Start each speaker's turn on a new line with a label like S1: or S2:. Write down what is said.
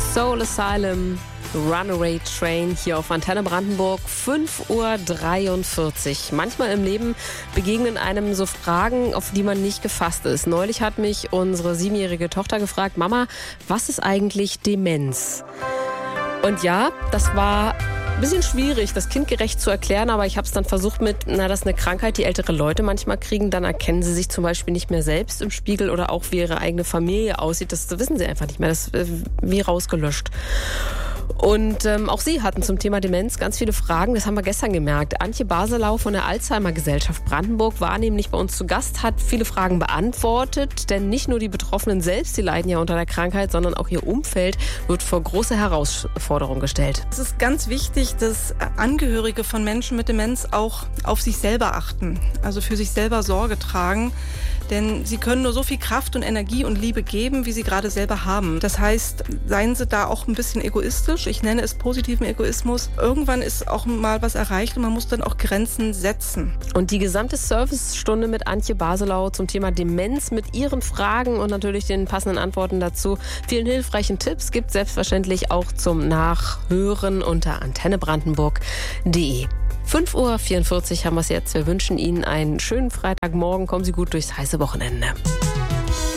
S1: Soul Asylum, Runaway Train hier auf Antenne Brandenburg, 5:43 Uhr. Manchmal im Leben begegnen einem so Fragen, auf die man nicht gefasst ist. Neulich hat mich unsere 7-jährige Tochter gefragt, Mama, was ist eigentlich Demenz? Und ja, das war ein bisschen schwierig, das kindgerecht zu erklären, aber ich habe es dann versucht mit, das ist eine Krankheit, die ältere Leute manchmal kriegen. Dann erkennen sie sich zum Beispiel nicht mehr selbst im Spiegel oder auch, wie ihre eigene Familie aussieht. Das wissen sie einfach nicht mehr, das ist wie rausgelöscht. Und auch Sie hatten zum Thema Demenz ganz viele Fragen, das haben wir gestern gemerkt. Antje Baselau von der Alzheimer-Gesellschaft Brandenburg war nämlich bei uns zu Gast, hat viele Fragen beantwortet, denn nicht nur die Betroffenen selbst, die leiden ja unter der Krankheit, sondern auch ihr Umfeld wird vor große Herausforderungen gestellt.
S2: Es ist ganz wichtig, dass Angehörige von Menschen mit Demenz auch auf sich selber achten, also für sich selber Sorge tragen. Denn sie können nur so viel Kraft und Energie und Liebe geben, wie sie gerade selber haben. Das heißt, seien Sie da auch ein bisschen egoistisch. Ich nenne es positiven Egoismus. Irgendwann ist auch mal was erreicht und man muss dann auch Grenzen setzen.
S1: Und die gesamte Servicestunde mit Antje Baselau zum Thema Demenz mit ihren Fragen und natürlich den passenden Antworten dazu, vielen hilfreichen Tipps gibt es selbstverständlich auch zum Nachhören unter antennebrandenburg.de. 5:44 Uhr haben wir es jetzt. Wir wünschen Ihnen einen schönen Freitagmorgen. Kommen Sie gut durchs heiße Wochenende.